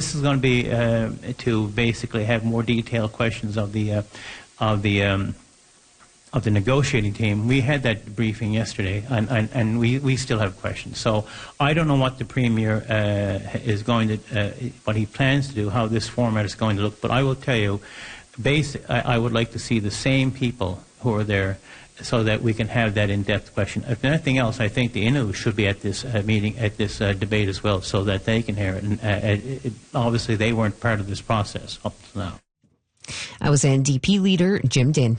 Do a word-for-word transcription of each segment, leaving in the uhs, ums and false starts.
this is going to be uh, to basically have more detailed questions of the uh, of the um, of the negotiating team. We had that briefing yesterday, and, and, and we, we still have questions. So I don't know what the Premier uh, is going to, uh, what he plans to do, how this format is going to look, but I will tell you, base, I, I would like to see the same people who are there so that we can have that in-depth question. If nothing else, I think the Innu should be at this uh, meeting, at this uh, debate as well, so that they can hear it. And uh, it, it, obviously they weren't part of this process up to now. I was N D P leader Jim Dinn.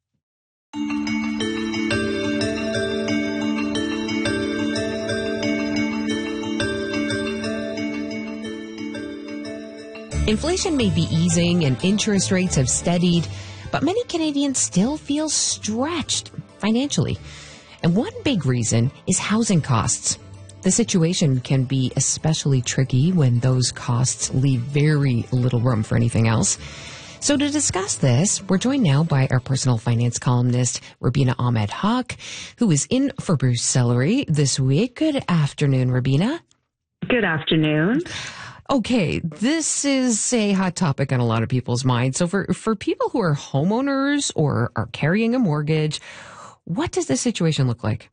Inflation may be easing and interest rates have steadied, but many Canadians still feel stretched financially. And one big reason is housing costs. The situation can be especially tricky when those costs leave very little room for anything else. So to discuss this, we're joined now by our personal finance columnist, Rubina Ahmed Haq, who is in for Bruce Sellery this week. Good afternoon, Rubina. Good afternoon. Okay, this is a hot topic on a lot of people's minds. So for, for people who are homeowners or are carrying a mortgage, what does the situation look like?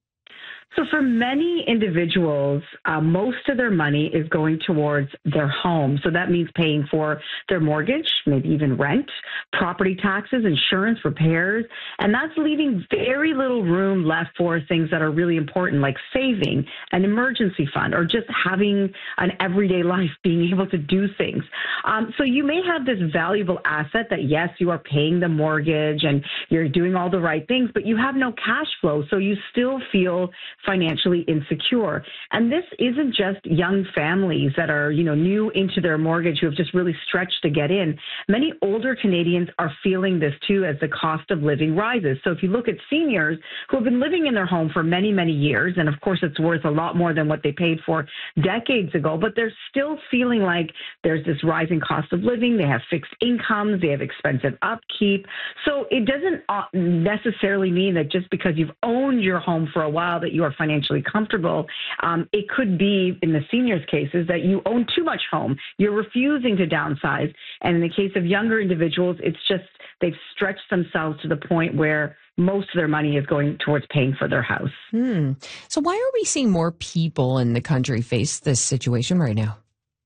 So for many individuals, uh, most of their money is going towards their home. So that means paying for their mortgage, maybe even rent, property taxes, insurance, repairs. And that's leaving very little room left for things that are really important, like saving, an emergency fund, or just having an everyday life, being able to do things. Um, so you may have this valuable asset that, yes, you are paying the mortgage and you're doing all the right things, but you have no cash flow. So you still feel financially insecure. And this isn't just young families that are, you know, new into their mortgage who have just really stretched to get in. Many older Canadians are feeling this too as the cost of living rises. So if you look at seniors who have been living in their home for many, many years, and of course it's worth a lot more than what they paid for decades ago, but they're still feeling like there's this rising cost of living. They have fixed incomes. They have expensive upkeep. So it doesn't necessarily mean that just because you've owned your home for a while that you are financially comfortable. Um, it could be, in the seniors' cases, that you own too much home. You're refusing to downsize. And in the case of younger individuals, it's just they've stretched themselves to the point where most of their money is going towards paying for their house. Hmm. So why are we seeing more people in the country face this situation right now?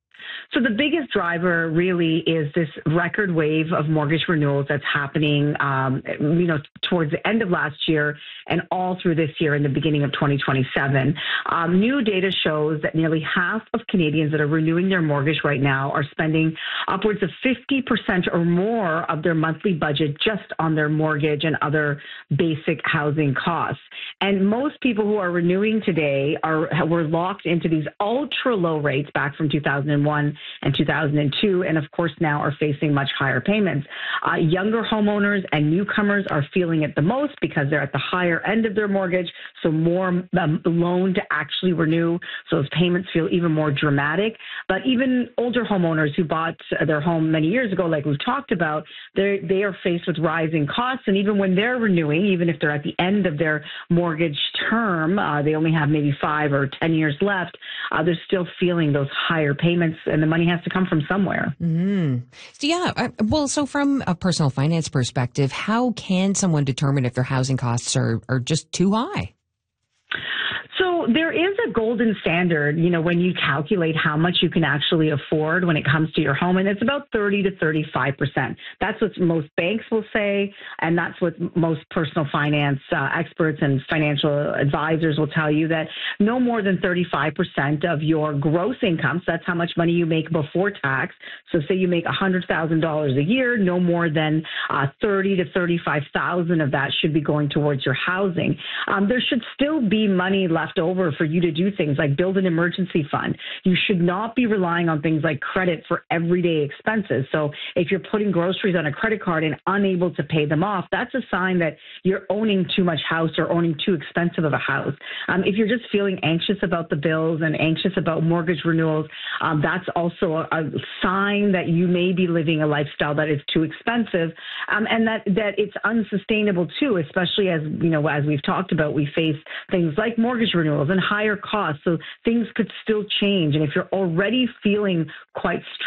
So the biggest driver really is this record wave of mortgage renewals that's happening, um, you know, towards the end of last year and all through this year and the beginning of twenty twenty-seven. Um, new data shows that nearly half of Canadians that are renewing their mortgage right now are spending upwards of fifty percent or more of their monthly budget just on their mortgage and other basic housing costs. And most people who are renewing today are were locked into these ultra low rates back from two thousand one and two thousand two, and of course now are facing much higher payments. Uh, younger homeowners and newcomers are feeling it the most because they're at the higher end of their mortgage, so more um, loan to actually renew, so those payments feel even more dramatic. But even older homeowners who bought their home many years ago, like we've talked about, they they are faced with rising costs, and even when they're renewing, even if they're at the end of their mortgage term, uh, they only have maybe five or ten years left, uh, they're still feeling those higher payments, and the money has to come from somewhere. Mm-hmm. So yeah, I, well, so from a personal finance perspective, how can someone determine if their housing costs are, are just too high? So there is a golden standard, you know, when you calculate how much you can actually afford when it comes to your home, and it's about thirty to thirty-five percent. That's what most banks will say, and that's what most personal finance uh, experts and financial advisors will tell you, that no more than thirty-five percent of your gross income, so that's how much money you make before tax. So say you make one hundred thousand dollars a year, no more than uh, thirty to thirty-five thousand of that should be going towards your housing. Um, there should still be money left over for you to do things like build an emergency fund. You should not be relying on things like credit for everyday expenses. So if you're putting groceries on a credit card and unable to pay them off, that's a sign that you're owning too much house or owning too expensive of a house. Um, if you're just feeling anxious about the bills and anxious about mortgage renewals, um, that's also a, a sign that you may be living a lifestyle that is too expensive, um, and that, that it's unsustainable too, especially as, you know, as we've talked about, we face things like mortgage renewals and higher costs. So things could still change. And if you're already feeling quite stressed,